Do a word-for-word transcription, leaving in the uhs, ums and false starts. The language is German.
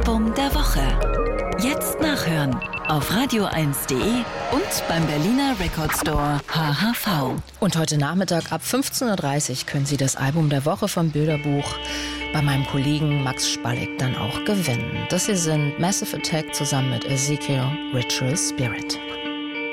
Album der Woche. Jetzt nachhören auf radio eins punkt de und beim Berliner Record Store H H V. Und heute Nachmittag ab fünfzehn Uhr dreißig können Sie das Album der Woche vom Bilderbuch bei meinem Kollegen Max Spalleck dann auch gewinnen. Das hier sind Massive Attack zusammen mit Ezekiel Ritual Spirit.